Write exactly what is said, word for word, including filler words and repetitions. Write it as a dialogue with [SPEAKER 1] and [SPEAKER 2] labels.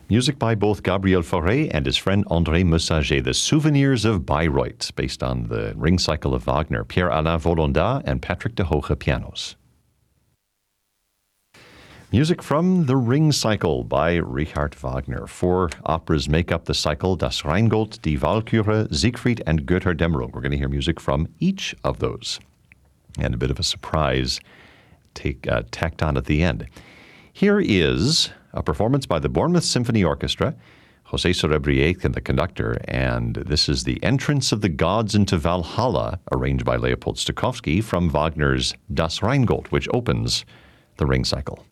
[SPEAKER 1] Music by both Gabriel Fauré and his friend André Messager, The Souvenirs of Bayreuth, based on the Ring Cycle of Wagner, Pierre-Alain Volondat and Patrick de Hoge pianos. Music from The Ring Cycle by Richard Wagner. Four operas make up the cycle: Das Rheingold, Die Walküre, Siegfried, and Götterdämmerung. We're going to hear music from each of those. And a bit of a surprise take, uh, tacked on at the end. Here is a performance by the Bournemouth Symphony Orchestra, José Sorebriet and the conductor, and this is the Entrance of the Gods into Valhalla, arranged by Leopold Stokowski from Wagner's Das Rheingold, which opens the Ring Cycle.